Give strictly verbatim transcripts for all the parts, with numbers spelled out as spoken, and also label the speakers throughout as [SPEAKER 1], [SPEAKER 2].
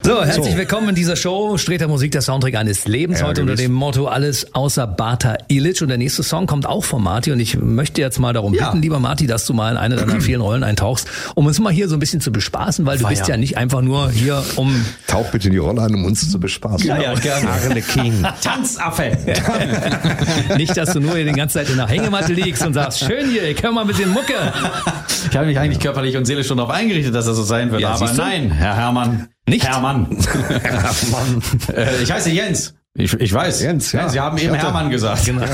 [SPEAKER 1] So, herzlich so. willkommen in dieser Show. Streter Musik, der Soundtrack eines Lebens.
[SPEAKER 2] Ja,
[SPEAKER 1] heute
[SPEAKER 2] gewiss.
[SPEAKER 1] unter dem Motto alles außer Bata Ilic. Und der nächste Song kommt auch von Marti. Und ich möchte jetzt mal darum
[SPEAKER 2] Ja.
[SPEAKER 1] bitten, lieber Marti, dass du mal in eine deiner vielen Rollen eintauchst, um uns mal hier so ein bisschen zu bespaßen, weil du
[SPEAKER 2] Feier.
[SPEAKER 1] bist ja nicht einfach nur hier um...
[SPEAKER 2] Tauch bitte in die Rolle ein, um uns zu bespaßen.
[SPEAKER 1] Ja, ja, gerne.
[SPEAKER 2] Arne King.
[SPEAKER 3] Tanzaffe.
[SPEAKER 1] Nicht, dass du nur hier die ganze Zeit in der Hängematte liegst und sagst, schön hier, ich hör mal ein bisschen Mucke.
[SPEAKER 3] Ich habe mich eigentlich körperlich und seelisch schon darauf eingerichtet, dass das so sein wird.
[SPEAKER 1] Ja,
[SPEAKER 3] aber
[SPEAKER 1] siehst du?
[SPEAKER 3] nein, Herr Herrmann.
[SPEAKER 1] Nicht?
[SPEAKER 3] Herrmann.
[SPEAKER 2] Mann.
[SPEAKER 3] äh, ich heiße Jens. Ich, ich weiß.
[SPEAKER 2] Jens, ja.
[SPEAKER 3] Sie haben
[SPEAKER 2] Ich
[SPEAKER 3] eben
[SPEAKER 2] hatte-
[SPEAKER 3] Herrmann gesagt.
[SPEAKER 1] Genau.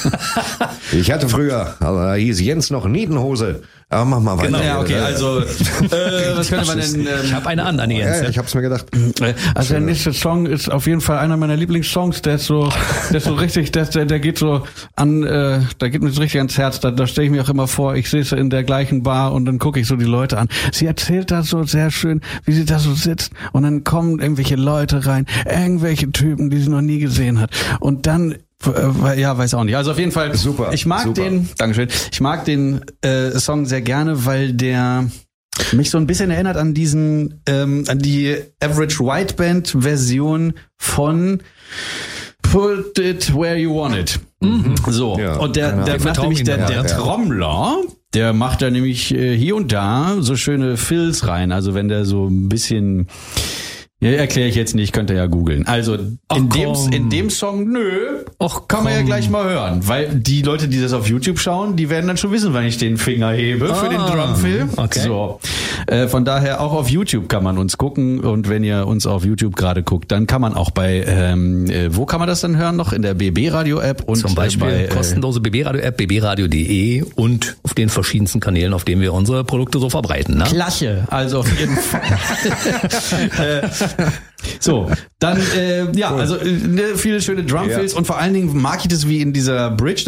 [SPEAKER 2] Ich hatte früher, also da hieß Jens noch Nietenhose. Aber mach mal weiter.
[SPEAKER 1] Genau,
[SPEAKER 3] Ja, okay,
[SPEAKER 2] Äh,
[SPEAKER 3] also, äh, was könnte man denn...
[SPEAKER 1] Ich
[SPEAKER 3] Ähm,
[SPEAKER 1] habe eine an, Anni
[SPEAKER 2] Ja,
[SPEAKER 1] Jens.
[SPEAKER 2] ja, ich hab's mir gedacht.
[SPEAKER 4] Also der nächste Song ist auf jeden Fall einer meiner Lieblingssongs. Der ist so, der ist so richtig, der, der, der geht so an, äh, da geht mir so richtig ans Herz. Da, da stelle ich mir auch immer vor, ich sitze in der gleichen Bar und dann gucke ich so die Leute an. Sie erzählt da so sehr schön, wie sie da so sitzt und dann kommen irgendwelche Leute rein, irgendwelche Typen, die sie noch nie gesehen hat. Und dann
[SPEAKER 3] Äh, ja, weiß auch nicht. Also auf jeden Fall.
[SPEAKER 2] Super,
[SPEAKER 3] Ich mag
[SPEAKER 2] super.
[SPEAKER 3] den. Dankeschön. Ich mag den äh, Song sehr gerne, weil der mich so ein bisschen erinnert an diesen, ähm, an die Average White Band Version von Put It Where You Want It. So.
[SPEAKER 2] Ja,
[SPEAKER 3] und der,
[SPEAKER 2] genau.
[SPEAKER 3] der
[SPEAKER 1] Wir
[SPEAKER 3] macht
[SPEAKER 1] vertrauen
[SPEAKER 3] nämlich
[SPEAKER 1] ihm
[SPEAKER 3] der,
[SPEAKER 1] dann,
[SPEAKER 3] der
[SPEAKER 2] ja.
[SPEAKER 3] Trommler. Der macht da nämlich äh, hier und da so schöne Fills rein. Also wenn der so ein bisschen ja, erkläre ich jetzt nicht, könnt ihr ja googeln. Also in
[SPEAKER 1] Ach,
[SPEAKER 3] dem
[SPEAKER 1] komm.
[SPEAKER 3] in dem Song, nö,
[SPEAKER 1] Och,
[SPEAKER 3] kann man ja
[SPEAKER 1] komm.
[SPEAKER 3] gleich mal hören, weil die Leute, die das auf YouTube schauen, die werden dann schon wissen, wann ich den Finger hebe für den
[SPEAKER 1] Ah,
[SPEAKER 3] Drumfill.
[SPEAKER 1] okay.
[SPEAKER 3] So, äh, von daher auch auf YouTube kann man uns gucken und wenn ihr uns auf YouTube gerade guckt, dann kann man auch bei ähm, äh, wo kann man das dann hören noch in der B B Radio App und
[SPEAKER 1] Zum Beispiel
[SPEAKER 3] äh, bei, äh,
[SPEAKER 1] kostenlose B B Radio App, b b radio punkt de und auf den verschiedensten Kanälen, auf denen wir unsere Produkte so verbreiten. Ne?
[SPEAKER 3] Klasse, also auf jeden Fall. äh, so, dann, äh, ja, also äh, ne, viele schöne Drumfills
[SPEAKER 2] Ja.
[SPEAKER 3] und vor allen Dingen mag ich das wie in dieser Bridge.